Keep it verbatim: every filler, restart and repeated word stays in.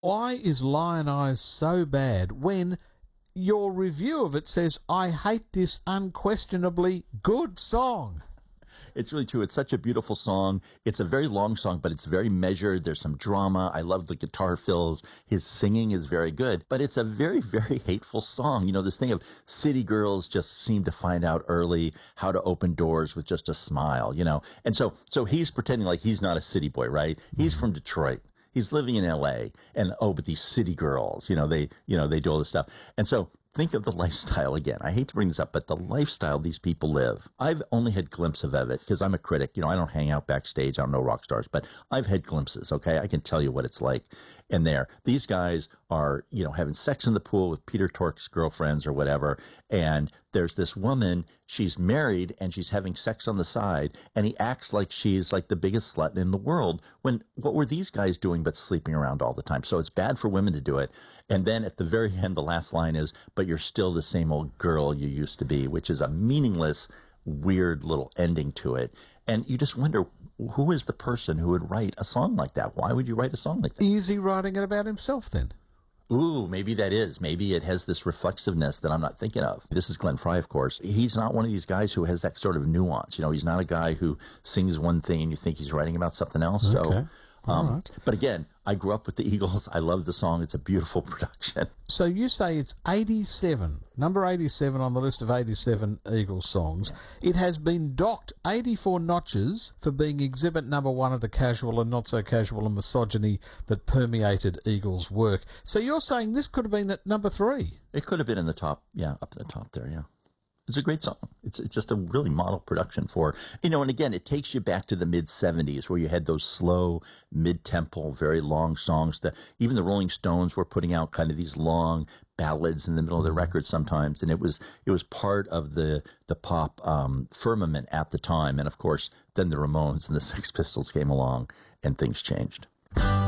Why is Lion Eyes so bad when your review of it says, I hate this unquestionably good song? It's really true. It's such a beautiful song. It's a very long song, but it's very measured. There's some drama. I love the guitar fills. His singing is very good, but it's a very, very hateful song. You know, this thing of city girls just seem to find out early how to open doors with just a smile, you know? And so, so he's pretending like he's not a city boy, right? He's from Detroit. He's living in L A, and oh, but these city girls, you know, they, you know, they do all this stuff. And so think of the lifestyle again. I hate to bring this up, but the lifestyle these people live. I've only had glimpses of it because I'm a critic. You know, I don't hang out backstage. I don't know rock stars, but I've had glimpses. Okay. I can tell you what it's like in there. These guys are, you know, having sex in the pool with Peter Tork's girlfriends or whatever. And there's this woman, she's married and she's having sex on the side. And he acts like she's like the biggest slut in the world when what were these guys doing but sleeping around all the time? So it's bad for women to do it. And then at the very end, the last line is, but you're still the same old girl you used to be, which is a meaningless, weird little ending to it. And you just wonder, who is the person who would write a song like that? Why would you write a song like that? Is he writing it about himself then? Ooh, maybe that is. Maybe it has this reflexiveness that I'm not thinking of. This is Glenn Frey, of course. He's not one of these guys who has that sort of nuance. You know, he's not a guy who sings one thing and you think he's writing about something else. Okay. So, um, All right. But again, I grew up with the Eagles. I love the song. It's a beautiful production. So you say it's eighty-seven, number eighty-seven on the list of eighty-seven Eagles songs. It has been docked eighty-four notches for being exhibit number one of the casual and not so casual and misogyny that permeated Eagles' work. So you're saying this could have been at number three? It could have been in the top, yeah, up at the top there, yeah. It's a great song. It's, it's just a really model production for, you know, and again, it takes you back to the mid seventies where you had those slow, mid-tempo, very long songs that even the Rolling Stones were putting out kind of these long ballads in the middle of the record sometimes. And it was, it was part of the, the pop, um, firmament at the time. And of course, then the Ramones and the Sex Pistols came along and things changed.